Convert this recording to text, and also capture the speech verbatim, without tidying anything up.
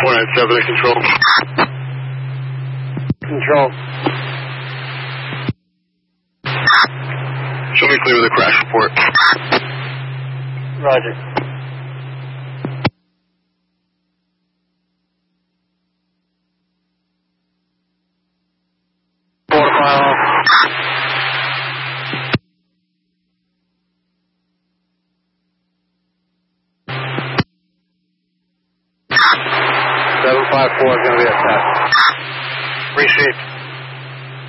four nine seven, control. Control. Show me clear with a crash report. Roger. Four to file off. seven five four is going to be a test. Reshaped.